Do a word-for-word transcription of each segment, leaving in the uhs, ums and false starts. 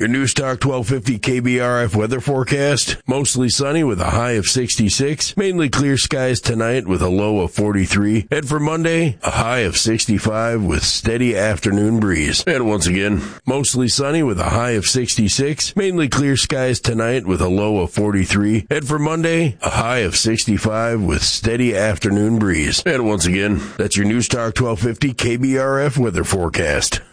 Your News Talk twelve fifty K B R F weather forecast. Mostly sunny with a high of sixty-six. Mainly clear skies tonight with a low of forty-three. And for Monday, a high of sixty-five with steady afternoon breeze. And once again, mostly sunny with a high of sixty-six. Mainly clear skies tonight with a low of forty-three. And for Monday, a high of sixty-five with steady afternoon breeze. And once again, that's your News Talk twelve fifty K B R F weather forecast.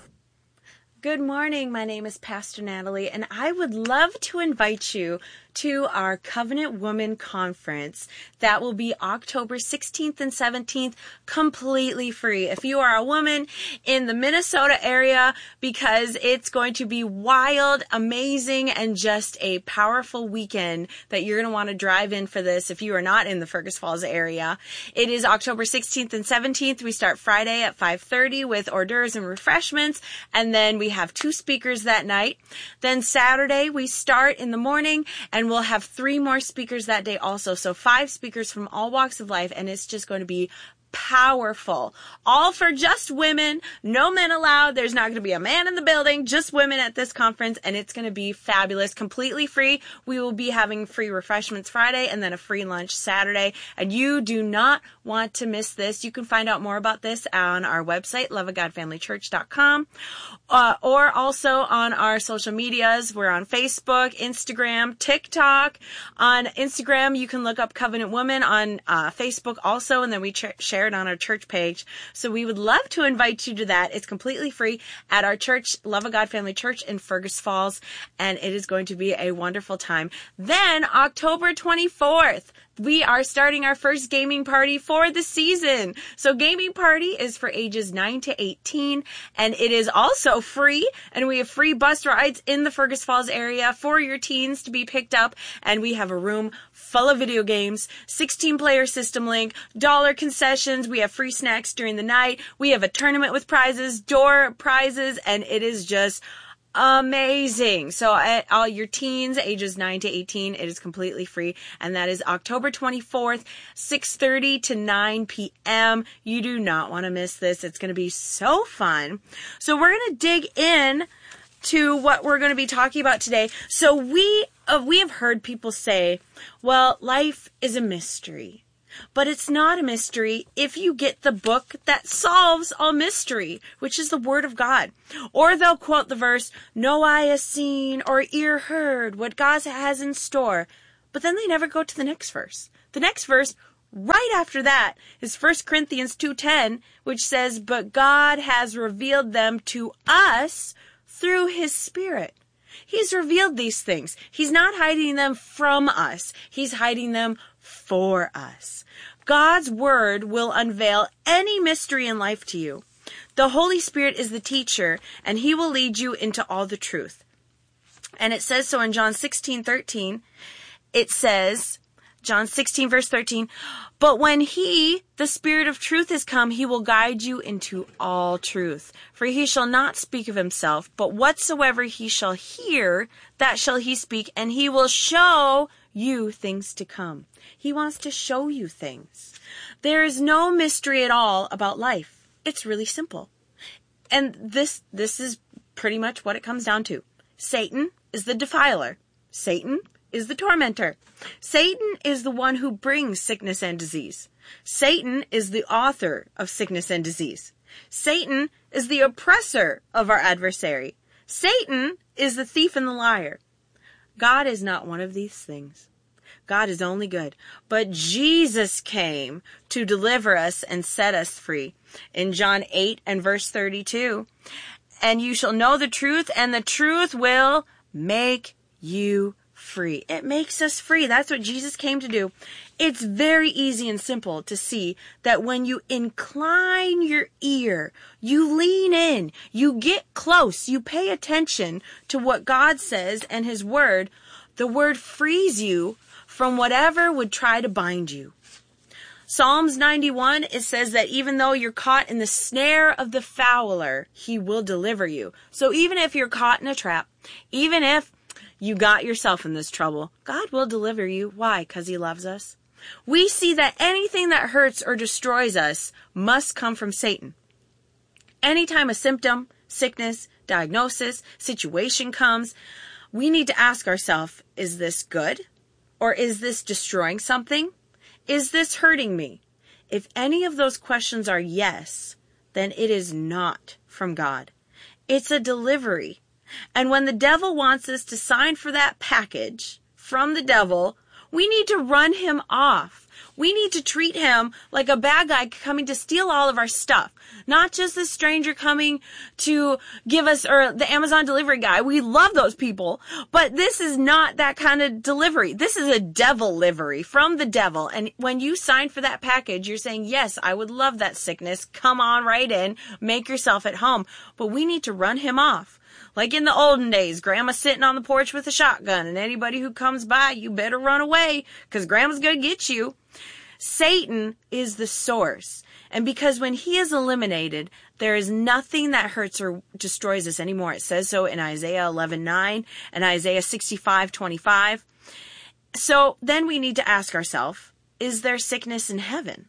Good morning. My name is Pastor Natalie, and I would love to invite you to our Covenant Woman Conference. That will be October sixteenth and seventeenth, completely free. If you are a woman in the Minnesota area, because it's going to be wild, amazing, and just a powerful weekend that you're going to want to drive in for this if you are not in the Fergus Falls area. It is October sixteenth and seventeenth. We start Friday at five thirty with hors d'oeuvres and refreshments, and then we have two speakers that night. Then Saturday, we start in the morning, and we'll have three more speakers that day also. So five speakers from all walks of life, and it's just going to be powerful. All for just women, no men allowed. There's not going to be a man in the building, just women at this conference, and it's going to be fabulous, completely free. We will be having free refreshments Friday and then a free lunch Saturday, and you do not want to miss this. You can find out more about this on our website, love of god family church dot com, uh, or also on our social medias. We're on Facebook, Instagram, TikTok. On Instagram, you can look up Covenant Woman. On uh, Facebook also, and then we ch- share it on our church page. So we would love to invite you to that. It's completely free at our church, Love of God Family Church in Fergus Falls, and it is going to be a wonderful time. Then October twenty-fourth, we are starting our first gaming party for the season. So gaming party is for ages nine to eighteen, and it is also free, and we have free bus rides in the Fergus Falls area for your teens to be picked up, and we have a room full of video games, sixteen player system link, dollar concessions, we have free snacks during the night, we have a tournament with prizes, door prizes, and it is just amazing. So at all your teens, ages nine to eighteen, it is completely free. And that is October twenty-fourth, six thirty to nine p.m. You do not want to miss this. It's going to be so fun. So we're going to dig in to what we're going to be talking about today. So we, uh, we have heard people say, well, life is a mystery. But it's not a mystery if you get the book that solves all mystery, which is the Word of God. Or they'll quote the verse, no eye has seen or ear heard what God has in store. But then they never go to the next verse. The next verse, right after that, is First Corinthians two ten, which says, but God has revealed them to us through His Spirit. He's revealed these things. He's not hiding them from us. He's hiding them for us. God's Word will unveil any mystery in life to you. The Holy Spirit is the teacher, and He will lead you into all the truth. And it says so in John sixteen thirteen. It says, John sixteen verse thirteen, but when He, the Spirit of truth, is come, He will guide you into all truth. For He shall not speak of Himself, but whatsoever He shall hear, that shall He speak, and He will show you things to come. He wants to show you things. There is no mystery at all about life. It's really simple. And this, this is pretty much what it comes down to. Satan is the defiler. Satan is the tormentor. Satan is the one who brings sickness and disease. Satan is the author of sickness and disease. Satan is the oppressor of our adversary. Satan is the thief and the liar. God is not one of these things. God is only good. But Jesus came to deliver us and set us free. In John eight and verse thirty-two, and you shall know the truth, and the truth will make you free. It makes us free. That's what Jesus came to do. It's very easy and simple to see that when you incline your ear, you lean in, you get close, you pay attention to what God says and His Word, the Word frees you from whatever would try to bind you. Psalms ninety-one, it says that even though you're caught in the snare of the fowler, He will deliver you. So even if you're caught in a trap, even if you got yourself in this trouble, God will deliver you. Why? Because He loves us. We see that anything that hurts or destroys us must come from Satan. Anytime a symptom, sickness, diagnosis, situation comes, we need to ask ourselves, is this good? Or is this destroying something? Is this hurting me? If any of those questions are yes, then it is not from God. It's a delivery. And when the devil wants us to sign for that package from the devil, we need to run him off. We need to treat him like a bad guy coming to steal all of our stuff. Not just a stranger coming to give us, or the Amazon delivery guy. We love those people. But this is not that kind of delivery. This is a devil livery from the devil. And when you sign for that package, you're saying, yes, I would love that sickness. Come on right in. Make yourself at home. But we need to run him off. Like in the olden days, Grandma's sitting on the porch with a shotgun, and anybody who comes by, you better run away, because Grandma's going to get you. Satan is the source. And because when he is eliminated, there is nothing that hurts or destroys us anymore. It says so in Isaiah eleven nine and Isaiah sixty-five twenty-five. So then we need to ask ourselves, is there sickness in heaven?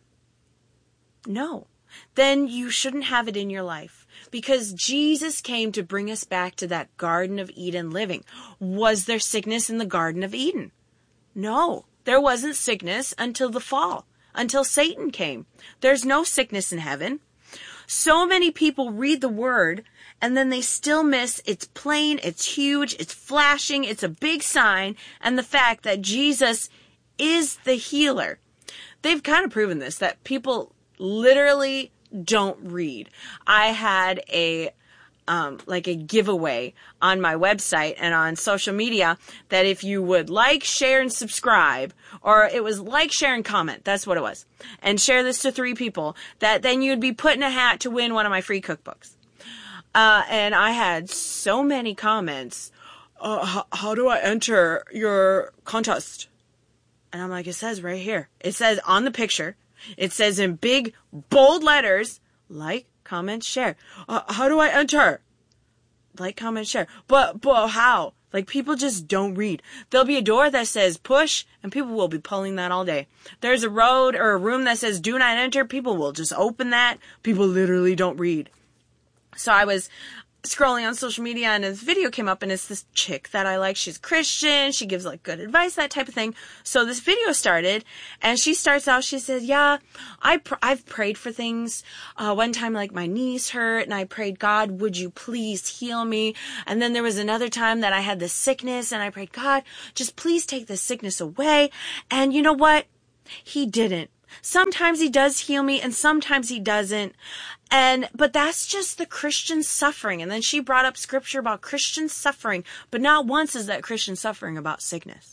No. Then you shouldn't have it in your life. Because Jesus came to bring us back to that Garden of Eden living. Was there sickness in the Garden of Eden? No, there wasn't sickness until the fall, until Satan came. There's no sickness in heaven. So many people read the word and then they still miss it's plain, it's huge, it's flashing, it's a big sign, and the fact that Jesus is the healer. They've kind of proven this, that people literally don't read. I had a um like a giveaway on my website and on social media that if you would like, share, and subscribe, or it was like, share, and comment, that's what it was, and share this to three people, that then you'd be put in a hat to win one of my free cookbooks. Uh and I had so many comments. Uh, how, how do I enter your contest? And I'm like, it says right here. It says on the picture. It says in big, bold letters, like, comment, share. Uh, how do I enter? Like, comment, share. But, but how? Like, people just don't read. There'll be a door that says push, and people will be pulling that all day. There's a road or a room that says do not enter. People will just open that. People literally don't read. So I was scrolling on social media and this video came up, and it's this chick that I like. She's Christian. She gives like good advice, that type of thing. So this video started, and she starts out, she says, yeah, I pr- I've prayed for things. Uh, one time, like, my knees hurt, and I prayed, God, would you please heal me? And then there was another time that I had this sickness, and I prayed, God, just please take this sickness away. And you know what? He didn't. Sometimes he does heal me, and sometimes he doesn't. And, but that's just the Christian suffering. And then she brought up scripture about Christian suffering, but not once is that Christian suffering about sickness.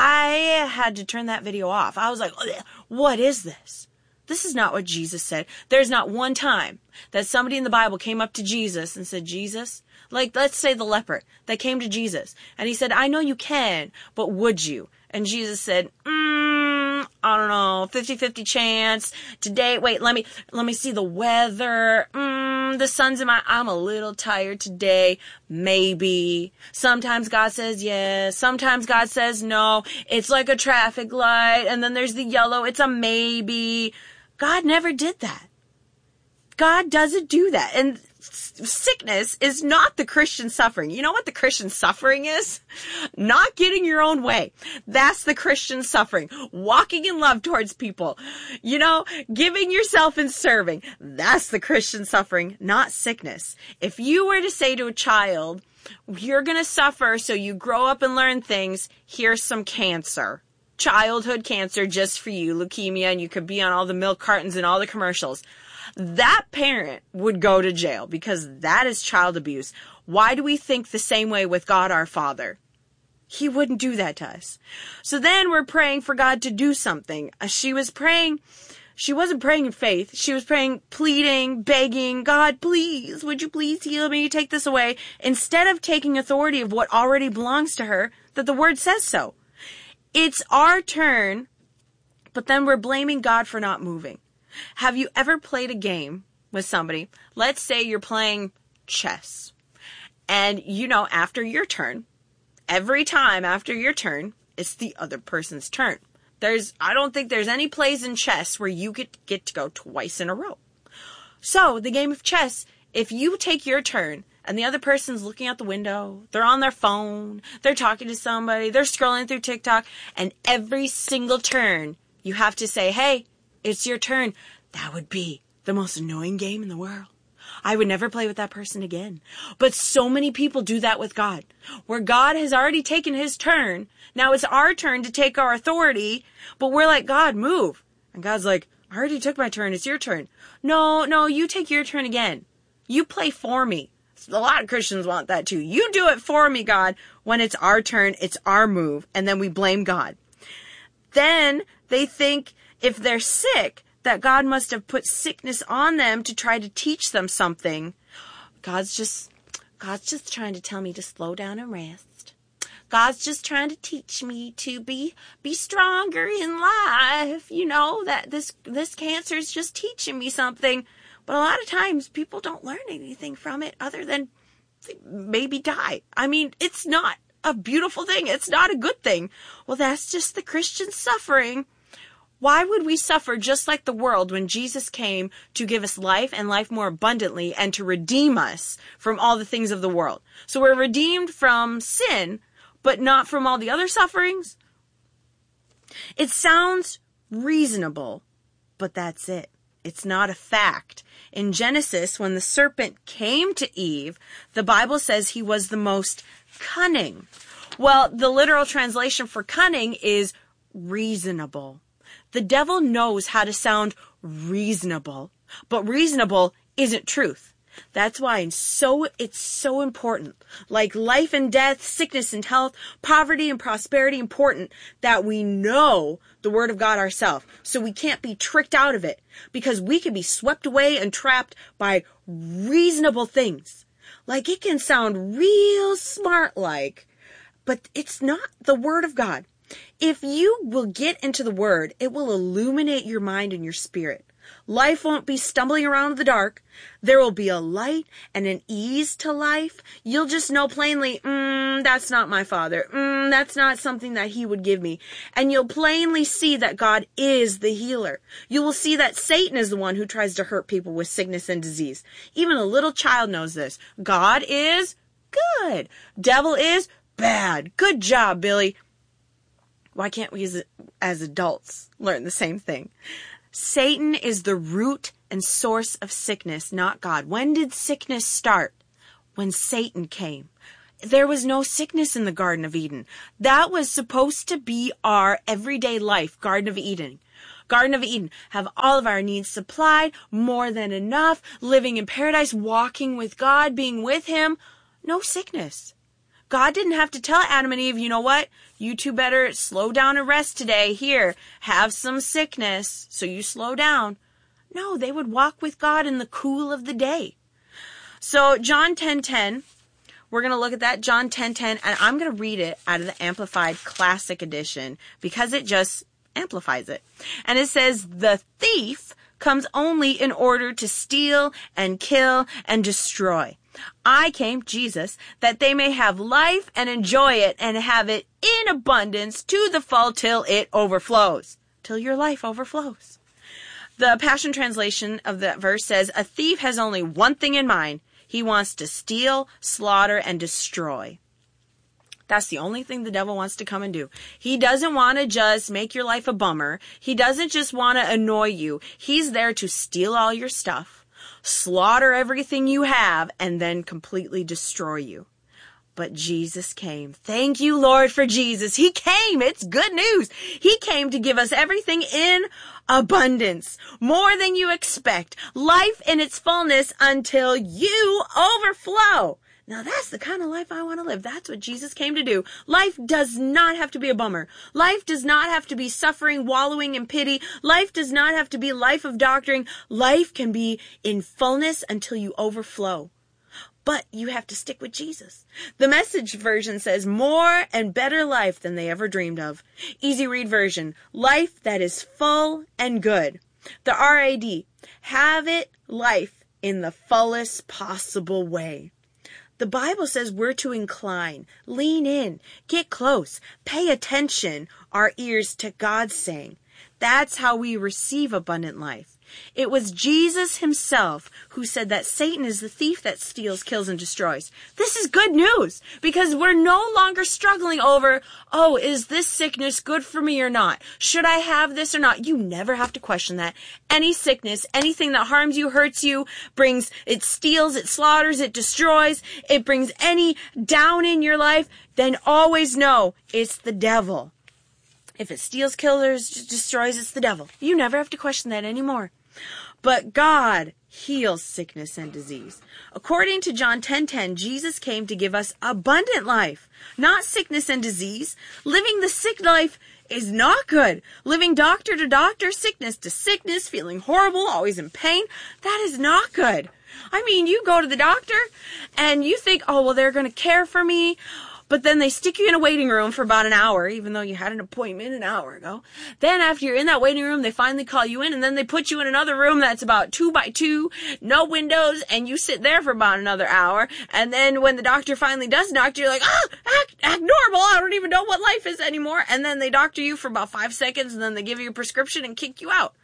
I had to turn that video off. I was like, what is this? This is not what Jesus said. There's not one time that somebody in the Bible came up to Jesus and said, Jesus, like, let's say the leper that came to Jesus, and he said, I know you can, but would you? And Jesus said, mm, I don't know, fifty-fifty chance today. Wait, let me, let me see the weather. Mm, the sun's in my, I'm a little tired today. Maybe. Sometimes God says yes. Sometimes God says no. It's like a traffic light. And then there's the yellow. It's a maybe. God never did that. God doesn't do that. And sickness is not the Christian suffering. You know what the Christian suffering is? Not getting your own way. That's the Christian suffering. Walking in love towards people. You know, giving yourself and serving. That's the Christian suffering, not sickness. If you were to say to a child, you're going to suffer so you grow up and learn things, here's some cancer. Childhood cancer just for you, leukemia, and you could be on all the milk cartons and all the commercials. That parent would go to jail because that is child abuse. Why do we think the same way with God our Father? He wouldn't do that to us. So then we're praying for God to do something. She was praying, she wasn't praying in faith. She was praying, pleading, begging, God, please, would you please heal me, take this away, instead of taking authority of what already belongs to her, that the word says so. It's our turn, but then we're blaming God for not moving. Have you ever played a game with somebody? Let's say you're playing chess. And, you know, after your turn, every time after your turn, it's the other person's turn. There's, I don't think there's any plays in chess where you get, get to go twice in a row. So, the game of chess, if you take your turn and the other person's looking out the window, they're on their phone, they're talking to somebody, they're scrolling through TikTok, and every single turn you have to say, hey, it's your turn. That would be the most annoying game in the world. I would never play with that person again. But so many people do that with God, where God has already taken his turn. Now it's our turn to take our authority, but we're like, God, move. And God's like, I already took my turn. It's your turn. No, no, you take your turn again. You play for me. A lot of Christians want that too. You do it for me, God. When it's our turn, it's our move. And then we blame God. Then they think if they're sick, that God must have put sickness on them to try to teach them something. God's just, God's just trying to tell me to slow down and rest. God's just trying to teach me to be, be stronger in life. You know, that this, this cancer is just teaching me something. But a lot of times people don't learn anything from it other than maybe die. I mean, it's not a beautiful thing. It's not a good thing. Well, that's just the Christian suffering. Why would we suffer just like the world when Jesus came to give us life and life more abundantly and to redeem us from all the things of the world? So we're redeemed from sin, but not from all the other sufferings. It sounds reasonable, but that's it. It's not a fact. In Genesis, when the serpent came to Eve, the Bible says he was the most cunning. Well, the literal translation for cunning is reasonable. The devil knows how to sound reasonable, but reasonable isn't truth. That's why it's so, it's so important. Like life and death, sickness and health, poverty and prosperity, important that we know the word of God ourselves. So we can't be tricked out of it, because we can be swept away and trapped by reasonable things. Like it can sound real smart like, but it's not the word of God. If you will get into the word, it will illuminate your mind and your spirit. Life won't be stumbling around in the dark. There will be a light and an ease to life. You'll just know plainly, mm, that's not my Father. Mm, that's not something that he would give me. And you'll plainly see that God is the healer. You will see that Satan is the one who tries to hurt people with sickness and disease. Even a little child knows this. God is good. Devil is bad. Good job, Billy. Why can't we as, as adults learn the same thing? Satan is the root and source of sickness, not God. When did sickness start? When Satan came. There was no sickness in the Garden of Eden. That was supposed to be our everyday life, Garden of Eden. Garden of Eden, have all of our needs supplied, more than enough, living in paradise, walking with God, being with him. No sickness. God didn't have to tell Adam and Eve, you know what? You two better slow down and rest today. Here, have some sickness, so you slow down. No, they would walk with God in the cool of the day. So John ten ten, we're going to look at that, John ten ten, and I'm going to read it out of the Amplified Classic Edition because it just amplifies it. And it says, the thief comes only in order to steal and kill and destroy. I came, Jesus, that they may have life and enjoy it and have it in abundance to the full till it overflows. Till your life overflows. The Passion Translation of that verse says, a thief has only one thing in mind. He wants to steal, slaughter, and destroy. That's the only thing the devil wants to come and do. He doesn't want to just make your life a bummer. He doesn't just want to annoy you. He's there to steal all your stuff, slaughter everything you have, and then completely destroy you. But Jesus came. Thank you, Lord, for Jesus. He came. It's good news. He came to give us everything in abundance, more than you expect, life in its fullness until you overflow. Now that's the kind of life I want to live. That's what Jesus came to do. Life does not have to be a bummer. Life does not have to be suffering, wallowing in pity. Life does not have to be a life of doctoring. Life can be in fullness until you overflow. But you have to stick with Jesus. The Message version says, more and better life than they ever dreamed of. Easy Read version, life that is full and good. The R A D, have it life in the fullest possible way. The Bible says we're to incline, lean in, get close, pay attention, our ears to God's saying. That's how we receive abundant life. It was Jesus himself who said that Satan is the thief that steals, kills, and destroys. This is good news because we're no longer struggling over, oh, is this sickness good for me or not? Should I have this or not? You never have to question that. Any sickness, anything that harms you, hurts you, brings, it steals, it slaughters, it destroys, it brings any down in your life, then always know it's the devil. If it steals, kills, destroys, it's the devil. You never have to question that anymore. But God heals sickness and disease. According to John ten ten, Jesus came to give us abundant life, not sickness and disease. Living the sick life is not good. Living doctor to doctor, sickness to sickness, feeling horrible, always in pain, that is not good. I mean, you go to the doctor and you think, oh, well, they're going to care for me. But then they stick you in a waiting room for about an hour, even though you had an appointment an hour ago. Then after you're in that waiting room, they finally call you in, and then they put you in another room that's about two by two, no windows, and you sit there for about another hour. And then when the doctor finally does doctor, you're like, ah, act, act normal. I don't even know what life is anymore. And then they doctor you for about five seconds, and then they give you a prescription and kick you out.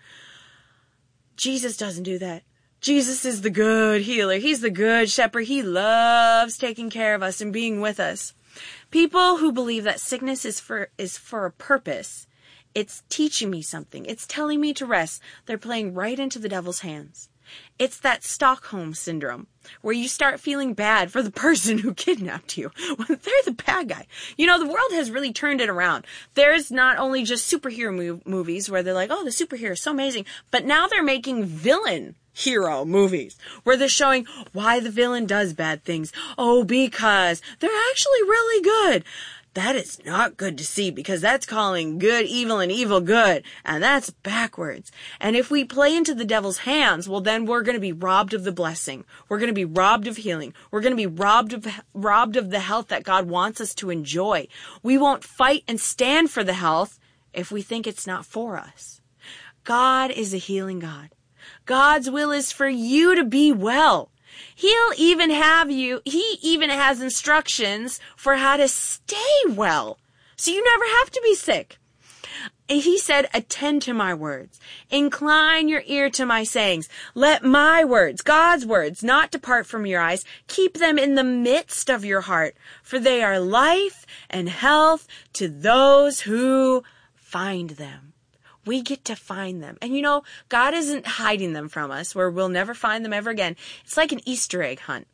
Jesus doesn't do that. Jesus is the good healer. He's the good shepherd. He loves taking care of us and being with us. People who believe that sickness is for is for a purpose, it's teaching me something, it's telling me to rest, they're playing right into the devil's hands. It's that Stockholm syndrome, where you start feeling bad for the person who kidnapped you when they're the bad guy. You know, the world has really turned it around. There's not only just superhero mov- movies where they're like, oh, the superhero is so amazing, but now they're making villain hero movies where they're showing why the villain does bad things. Oh, because they're actually really good. That is not good to see because that's calling good evil and evil good. And that's backwards. And if we play into the devil's hands, well, then we're going to be robbed of the blessing. We're going to be robbed of healing. We're going to be robbed of, robbed of the health that God wants us to enjoy. We won't fight and stand for the health if we think it's not for us. God is a healing God. God's will is for you to be well. He'll even have you, he even has instructions for how to stay well. So you never have to be sick. He said, attend to my words. Incline your ear to my sayings. Let my words, God's words, not depart from your eyes. Keep them in the midst of your heart, for they are life and health to those who find them. We get to find them. And you know, God isn't hiding them from us where we'll never find them ever again. It's like an Easter egg hunt.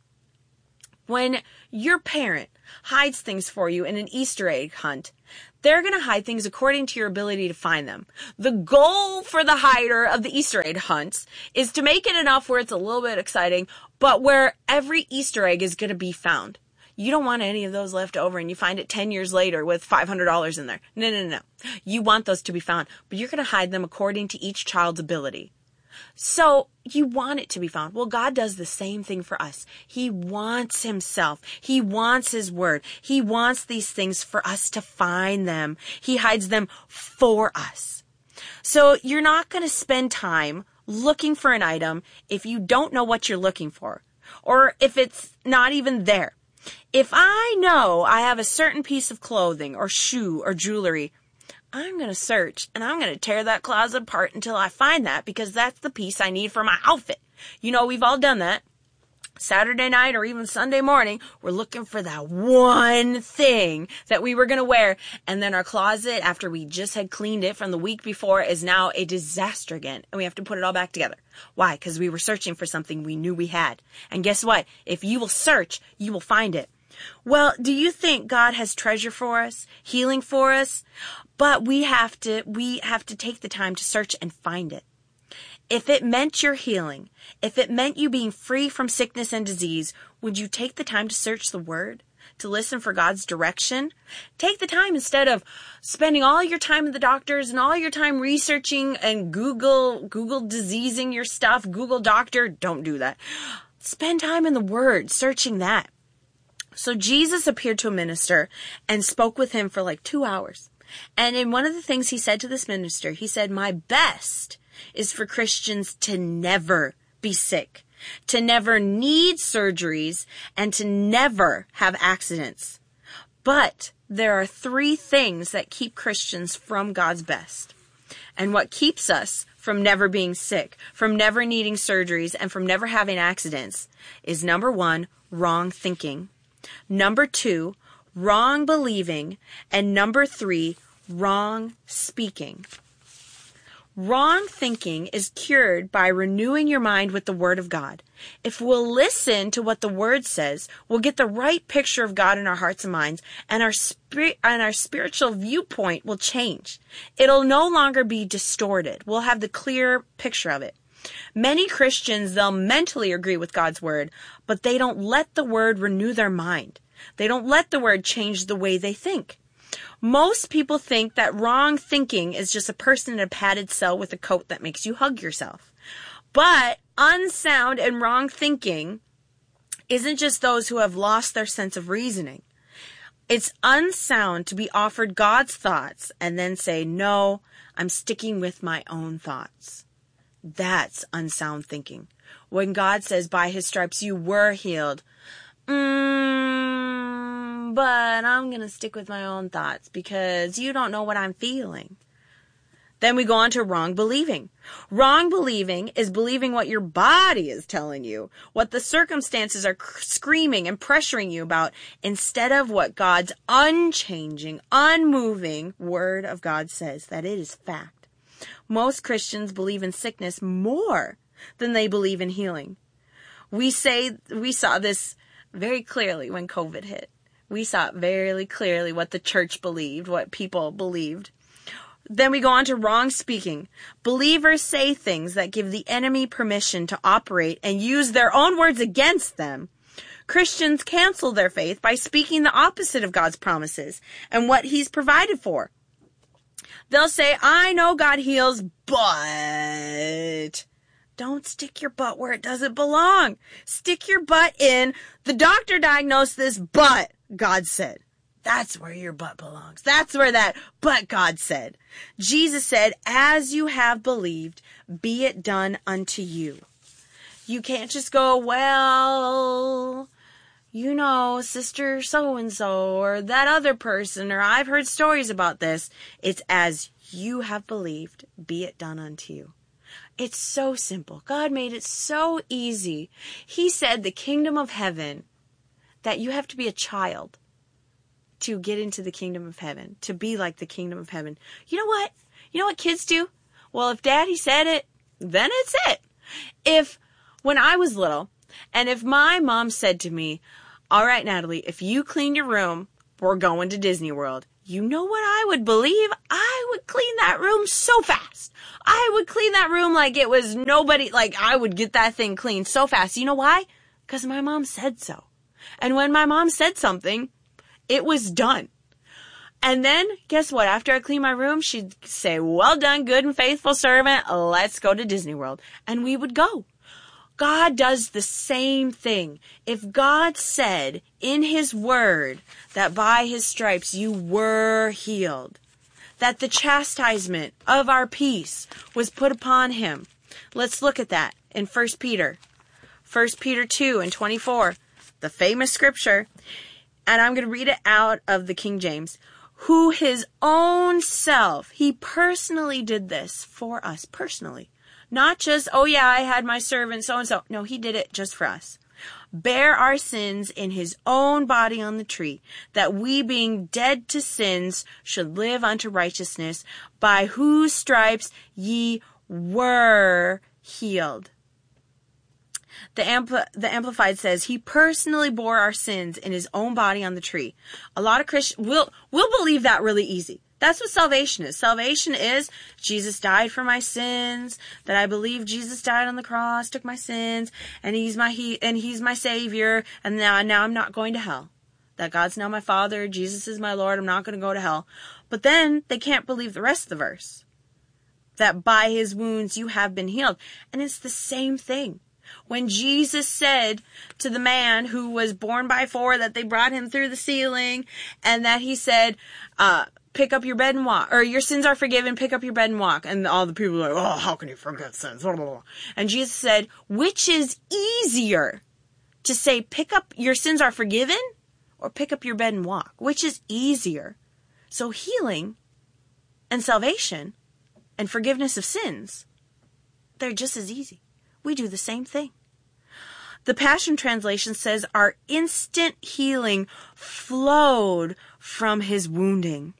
When your parent hides things for you in an Easter egg hunt, they're going to hide things according to your ability to find them. The goal for the hider of the Easter egg hunts is to make it enough where it's a little bit exciting, but where every Easter egg is going to be found. You don't want any of those left over and you find it ten years later with five hundred dollars in there. No, no, no, no. You want those to be found, but you're going to hide them according to each child's ability. So you want it to be found. Well, God does the same thing for us. He wants himself. He wants his word. He wants these things for us to find them. He hides them for us. So you're not going to spend time looking for an item if you don't know what you're looking for, or if it's not even there. If I know I have a certain piece of clothing or shoe or jewelry, I'm going to search and I'm going to tear that closet apart until I find that because that's the piece I need for my outfit. You know, we've all done that. Saturday night or even Sunday morning, we're looking for that one thing that we were going to wear. And then our closet, after we just had cleaned it from the week before, is now a disaster again. And we have to put it all back together. Why? Because we were searching for something we knew we had. And guess what? If you will search, you will find it. Well, do you think God has treasure for us, healing for us? But we have to, we have to take the time to search and find it. If it meant your healing, if it meant you being free from sickness and disease, would you take the time to search the word, to listen for God's direction? Take the time instead of spending all your time at the doctors and all your time researching and Google, Google diseasing your stuff, Google doctor. Don't do that. Spend time in the word, searching that. So Jesus appeared to a minister and spoke with him for like two hours. And in one of the things he said to this minister, he said, my best is for Christians to never be sick, to never need surgeries, and to never have accidents. But there are three things that keep Christians from God's best. And what keeps us from never being sick, from never needing surgeries, and from never having accidents is number one, wrong thinking. Number two, wrong believing. And number three, wrong speaking. Wrong thinking is cured by renewing your mind with the Word of God. If we'll listen to what the Word says, we'll get the right picture of God in our hearts and minds, and our spirit and our spiritual viewpoint will change. It'll no longer be distorted. We'll have the clear picture of it. Many Christians, they'll mentally agree with God's Word, but they don't let the Word renew their mind. They don't let the Word change the way they think. Most people think that wrong thinking is just a person in a padded cell with a coat that makes you hug yourself. But unsound and wrong thinking isn't just those who have lost their sense of reasoning. It's unsound to be offered God's thoughts and then say, no, I'm sticking with my own thoughts. That's unsound thinking. When God says, by his stripes you were healed, mm, but I'm going to stick with my own thoughts because you don't know what I'm feeling. Then we go on to wrong believing. Wrong believing is believing what your body is telling you, what the circumstances are screaming and pressuring you about, instead of what God's unchanging, unmoving Word of God says, that it is fact. Most Christians believe in sickness more than they believe in healing. We say, we saw this very clearly when COVID hit. We saw very clearly what the church believed, what people believed. Then we go on to wrong speaking. Believers say things that give the enemy permission to operate and use their own words against them. Christians cancel their faith by speaking the opposite of God's promises and what he's provided for. They'll say, I know God heals, but... Don't stick your butt where it doesn't belong. Stick your butt in, the doctor diagnosed this, but God said. That's where your butt belongs. That's where that, but God said. Jesus said, as you have believed, be it done unto you. You can't just go, well, you know, sister so-and-so, or that other person, or I've heard stories about this. It's as you have believed, be it done unto you. It's so simple. God made it so easy. He said the kingdom of heaven, that you have to be a child to get into the kingdom of heaven, to be like the kingdom of heaven. You know what? You know what kids do? Well, if daddy said it, then it's it. If, when I was little, and if my mom said to me, all right, Natalie, if you clean your room, we're going to Disney World. You know what I would believe? I would clean that room so fast. I would clean that room like it was nobody, like I would get that thing cleaned so fast. You know why? Because my mom said so. And when my mom said something, it was done. And then, guess what? After I clean my room, she'd say, well done, good and faithful servant. Let's go to Disney World. And we would go. God does the same thing. If God said in his word that by his stripes you were healed, that the chastisement of our peace was put upon him. Let's look at that in First Peter. First Peter two and twenty-four, the famous scripture. And I'm going to read it out of the King James. Who his own self, he personally did this for us, personally. Not just, oh yeah, I had my servant so-and-so. No, he did it just for us. Bear our sins in his own body on the tree, that we being dead to sins should live unto righteousness, by whose stripes ye were healed. The, Ampl- the Amplified says, he personally bore our sins in his own body on the tree. A lot of Christians will, will believe that really easy. That's what salvation is. Salvation is Jesus died for my sins, that I believe Jesus died on the cross, took my sins, and he's my he and he's my savior, and now now I'm not going to hell. That God's now my Father, Jesus is my Lord, I'm not going to go to hell. But then they can't believe the rest of the verse. That by his wounds you have been healed. And it's the same thing. When Jesus said to the man who was born by four that they brought him through the ceiling, and that he said, uh, pick up your bed and walk, or your sins are forgiven, pick up your bed and walk. And all the people were like, oh, how can you forget sins? And Jesus said, which is easier to say, pick up, your sins are forgiven, or pick up your bed and walk? Which is easier? So healing and salvation and forgiveness of sins They're just as easy. We do the same thing. The Passion Translation says our instant healing flowed from his wounding.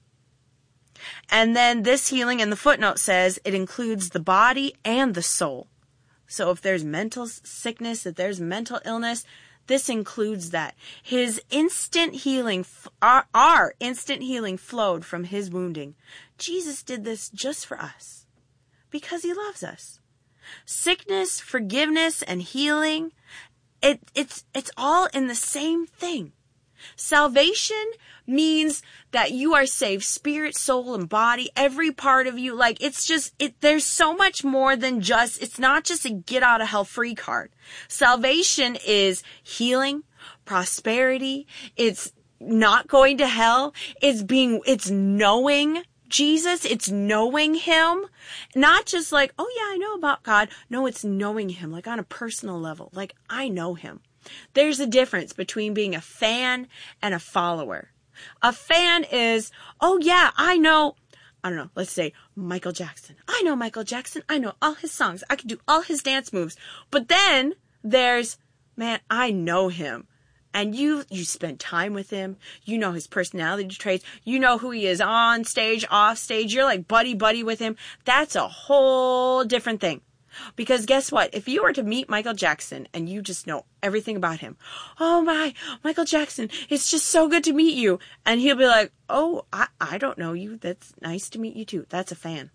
And then this healing in the footnote says it includes the body and the soul. So if there's mental sickness, if there's mental illness, this includes that. His instant healing, our, our instant healing flowed from his wounding. Jesus did this just for us because he loves us. Sickness, forgiveness, and healing, it, it's, it's all in the same thing. Salvation means that you are saved, spirit, soul, and body, every part of you. Like, it's just, it, there's so much more than just, it's not just a get out of hell free card. Salvation is healing, prosperity. It's not going to hell. It's being, it's knowing Jesus. It's knowing him. Not just like, oh yeah, I know about God. No, it's knowing him, like on a personal level. Like, I know him. There's a difference between being a fan and a follower. A fan is, oh yeah, I know, I don't know, let's say Michael Jackson. I know Michael Jackson. I know all his songs. I can do all his dance moves. But then there's, man, I know him. And you, you spend time with him. You know his personality traits. You know who he is on stage, off stage. You're like buddy buddy with him. That's a whole different thing. Because guess what? If you were to meet Michael Jackson and you just know everything about him, oh my, Michael Jackson, it's just so good to meet you. And he'll be like, oh, I, I don't know you. That's nice to meet you too. That's a fan.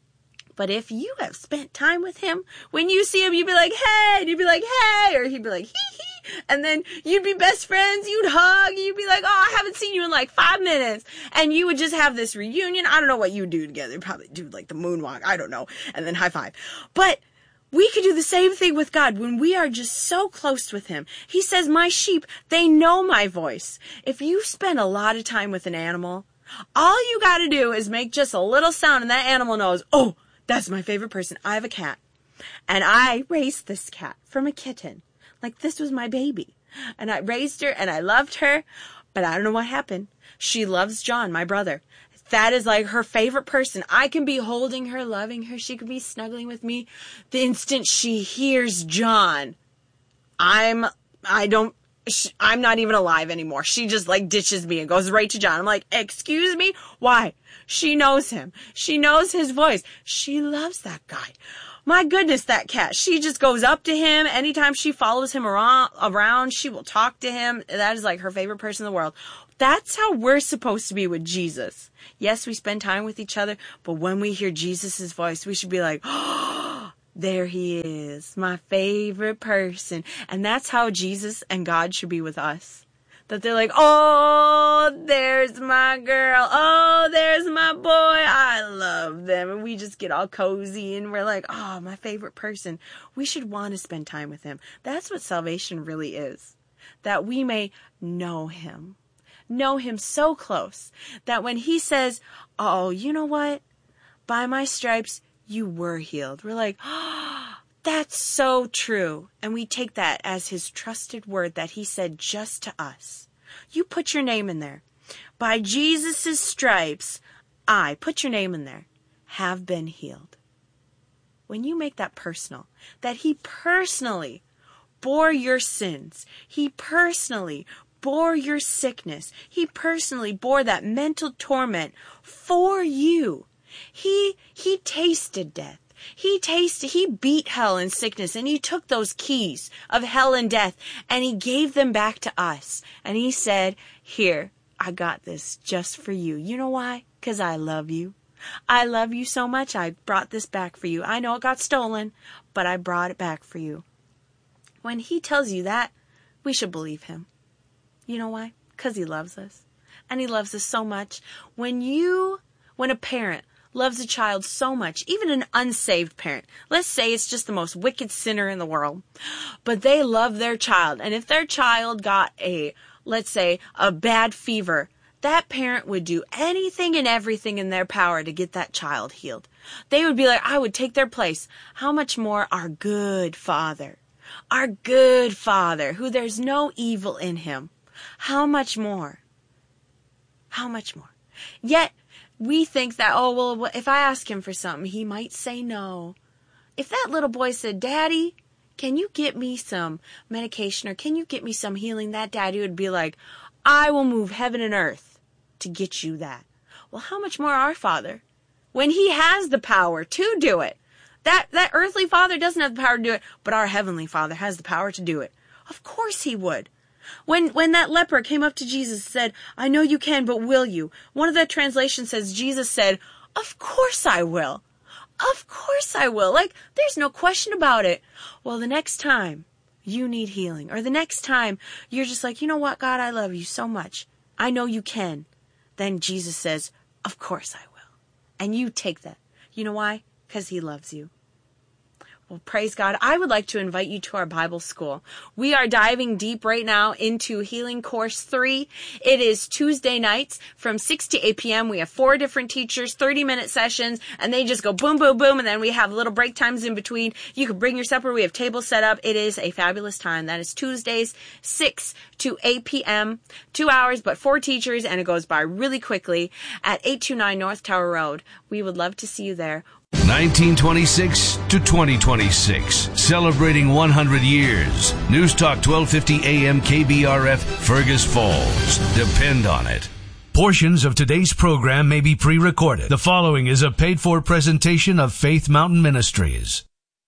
But if you have spent time with him, when you see him, you'd be like, hey, and you'd be like, hey, or he'd be like, hee hee. And then you'd be best friends. You'd hug. You'd be like, oh, I haven't seen you in like five minutes. And you would just have this reunion. I don't know what you would do together. You'd probably do like the moonwalk. I don't know. And then high five. But we could do the same thing with God when we are just so close with him. He says, my sheep, they know my voice. If you spend a lot of time with an animal, all you got to do is make just a little sound and that animal knows, oh, that's my favorite person. I have a cat. And I raised this cat from a kitten. Like this was my baby. And I raised her and I loved her. But I don't know what happened. She loves John, my brother. That is like her favorite person. I can be holding her, loving her. She could be snuggling with me. The instant she hears John, I'm, I don't, she, I'm not even alive anymore. She just like ditches me and goes right to John. I'm like, excuse me? Why? She knows him. She knows his voice. She loves that guy. My goodness, that cat. She just goes up to him. Anytime she follows him around, around, she will talk to him. That is like her favorite person in the world. That's how we're supposed to be with Jesus. Yes, we spend time with each other, but when we hear Jesus' voice, we should be like, oh, there he is, my favorite person. And that's how Jesus and God should be with us. That they're like, oh, there's my girl. Oh, there's my boy. I love them. And we just get all cozy and we're like, oh, my favorite person. We should want to spend time with him. That's what salvation really is. That we may know him. Know him so close that when he says, oh, you know what? By my stripes, you were healed. We're like, oh, that's so true. And we take that as his trusted word that he said just to us. You put your name in there. By Jesus' stripes, I, put your name in there, have been healed. When you make that personal, that he personally bore your sins, he personally bore your sickness, he personally bore that mental torment for you. He, he tasted death. He tasted, he beat hell and sickness, and he took those keys of hell and death, and he gave them back to us. And he said, here, I got this just for you. You know why? Because I love you. I love you so much, I brought this back for you. I know it got stolen, but I brought it back for you. When he tells you that, we should believe him. You know why? Because he loves us. And he loves us so much. When you, when a parent loves a child so much, even an unsaved parent, let's say it's just the most wicked sinner in the world, but they love their child. And if their child got a, let's say, a bad fever, that parent would do anything and everything in their power to get that child healed. They would be like, I would take their place. How much more our good Father, our good Father, who there's no evil in him. How much more? How much more? Yet, we think that, oh, well, if I ask him for something, he might say no. if that little boy said, Daddy, can you get me some medication or can you get me some healing? That daddy would be like, I will move heaven and earth to get you that. Well, how much more our Father when he has the power to do it? That, that earthly father doesn't have the power to do it, but our heavenly Father has the power to do it. Of course he would. When, when that leper came up to Jesus and said, I know you can, but will you? One of the translations says, Jesus said, of course I will. Of course I will. Like, there's no question about it. Well, the next time you need healing, or the next time you're just like, you know what, God, I love you so much. I know you can. Then Jesus says, of course I will. And you take that. You know why? Because he loves you. Well, praise God. I would like to invite you to our Bible school. We are diving deep right now into Healing Course three. It is Tuesday nights from six to eight p.m. We have four different teachers, thirty-minute sessions, and they just go boom, boom, boom, and then we have little break times in between. You can bring your supper. We have tables set up. It is a fabulous time. That is Tuesdays, six to eight p.m. Two hours, but four teachers, and it goes by really quickly at eight two nine North Tower Road. We would love to see you there. nineteen twenty-six to twenty twenty-six, celebrating one hundred years. News Talk twelve fifty A M K B R F, Fergus Falls. Depend on it. Portions of today's program may be pre-recorded. The following is a paid-for presentation of Faith Mountain Ministries.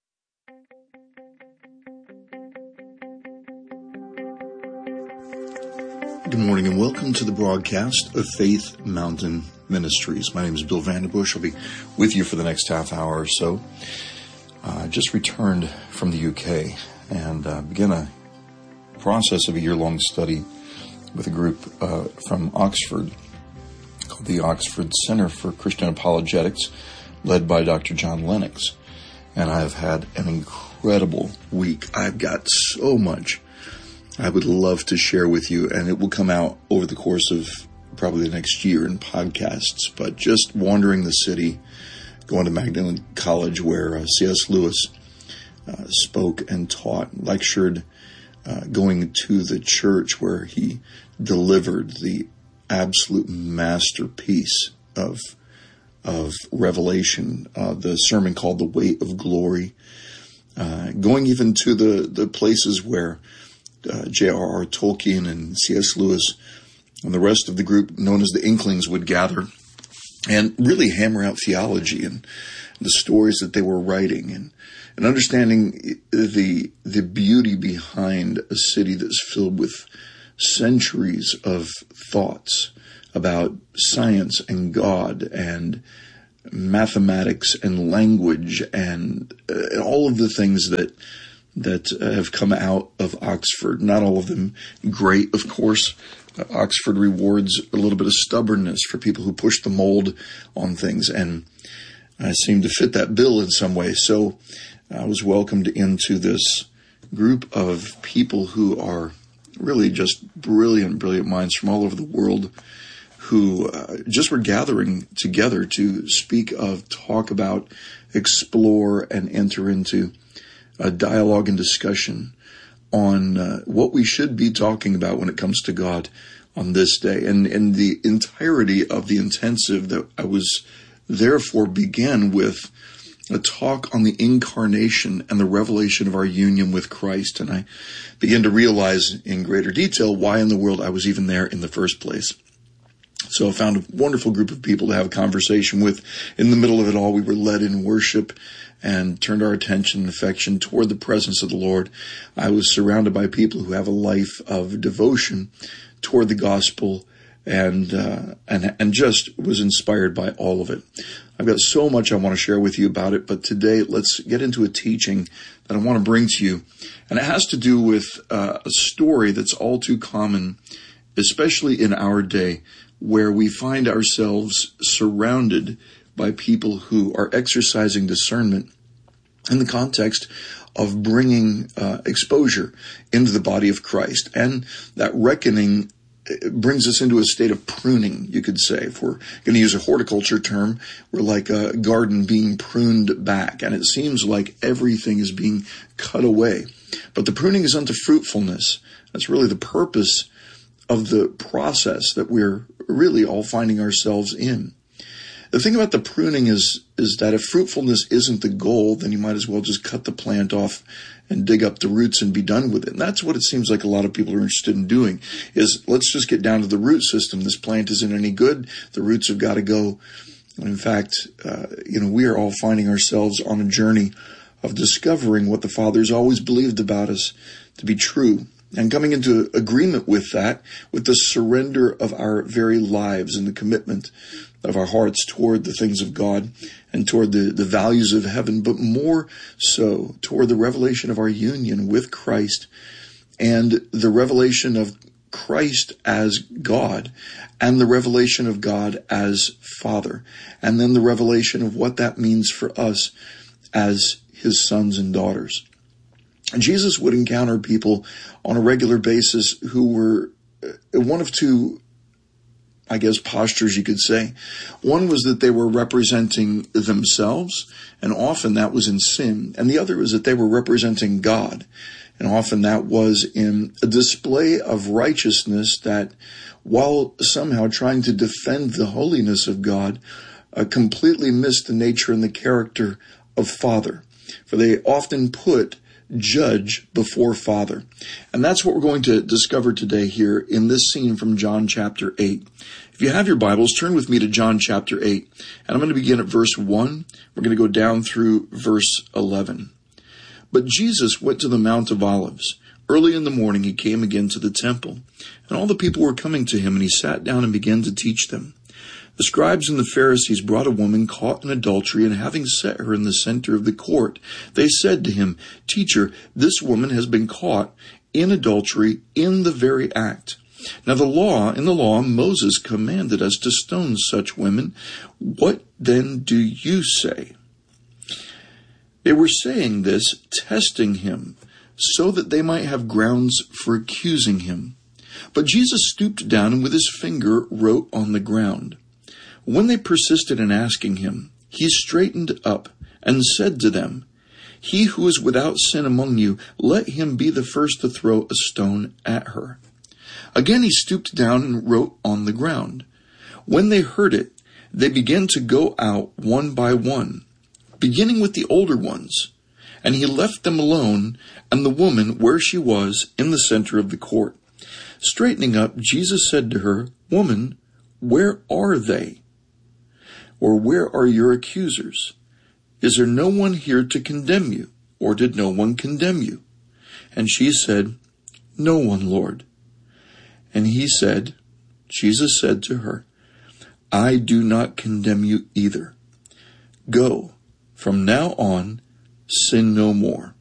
Good morning and welcome to the broadcast of Faith Mountain Ministries. My name is Bill Vanderbush. I'll be with you for the next half hour or so. I uh, just returned from the U K and uh, began a process of a year-long study with a group uh, from Oxford called the Oxford Center for Christian Apologetics, led by Doctor John Lennox. And I've had an incredible week. I've got so much I would love to share with you, and it will come out over the course of probably the next year in podcasts. But just wandering the city, going to Magdalen College where uh, C S Lewis uh, spoke and taught, lectured, uh, going to the church where he delivered the absolute masterpiece of of Revelation, uh, the sermon called The Weight of Glory, uh, going even to the, the places where Uh, J R R Tolkien and C S Lewis and the rest of the group known as the Inklings would gather and really hammer out theology and the stories that they were writing and, and understanding the the beauty behind a city that's filled with centuries of thoughts about science and God and mathematics and language and, uh, and all of the things that that uh, have come out of Oxford. Not all of them great, of course. Uh, Oxford rewards a little bit of stubbornness for people who push the mold on things, and I seem to fit that bill in some way. So I was welcomed into this group of people who are really just brilliant, brilliant minds from all over the world who uh, just were gathering together to speak of, talk about, explore, and enter into a dialogue and discussion on uh, what we should be talking about when it comes to God on this day. And, and the entirety of the intensive that I was there for began with a talk on the incarnation and the revelation of our union with Christ. And I began to realize in greater detail why in the world I was even there in the first place. So I found a wonderful group of people to have a conversation with. In the middle of it all, we were led in worship and turned our attention and affection toward the presence of the Lord. I was surrounded by people who have a life of devotion toward the gospel and uh, and and just was inspired by all of it. I've got so much I want to share with you about it, but today let's get into a teaching that I want to bring to you. And it has to do with uh, a story that's all too common, especially in our day, where we find ourselves surrounded by people who are exercising discernment in the context of bringing uh, exposure into the body of Christ. And that reckoning brings us into a state of pruning, you could say. If we're going to use a horticulture term, we're like a garden being pruned back. And it seems like everything is being cut away. But the pruning is unto fruitfulness. That's really the purpose of the process that we're really all finding ourselves in. The thing about the pruning is, is that if fruitfulness isn't the goal, then you might as well just cut the plant off and dig up the roots and be done with it. And that's what it seems like a lot of people are interested in doing, is let's just get down to the root system. This plant isn't any good. The roots have got to go. And in fact, uh, you know, we are all finding ourselves on a journey of discovering what the Father's always believed about us to be true, and coming into agreement with that, with the surrender of our very lives and the commitment of our hearts toward the things of God and toward the, the values of heaven, but more so toward the revelation of our union with Christ and the revelation of Christ as God and the revelation of God as Father, and then the revelation of what that means for us as his sons and daughters. And Jesus would encounter people on a regular basis who were one of two, I guess, postures you could say. One was that they were representing themselves, and often that was in sin. And the other was that they were representing God, and often that was in a display of righteousness that, while somehow trying to defend the holiness of God, uh, completely missed the nature and the character of Father. For they often put judge before Father. And that's what we're going to discover today here in this scene from John chapter eight. If you have your Bibles, turn with me to John chapter eight. And I'm going to begin at verse one. We're going to go down through verse eleven. But Jesus went to the Mount of Olives. Early in the morning he came again to the temple, and all the people were coming to him, and he sat down and began to teach them. The scribes and the Pharisees brought a woman caught in adultery, and having set her in the center of the court, they said to him, Teacher, this woman has been caught in adultery in the very act. Now the law, in the law, Moses commanded us to stone such women. What then do you say? They were saying this, testing him, so that they might have grounds for accusing him. But Jesus stooped down and with his finger wrote on the ground. When they persisted in asking him, he straightened up and said to them, He who is without sin among you, let him be the first to throw a stone at her. Again he stooped down and wrote on the ground. When they heard it, they began to go out one by one, beginning with the older ones. And he left them alone, and the woman where she was in the center of the court. Straightening up, Jesus said to her, Woman, where are they? Or where are your accusers? Is there no one here to condemn you? Or did no one condemn you? And she said, No one, Lord. And he said, Jesus said to her, I do not condemn you either. Go, from now on, sin no more.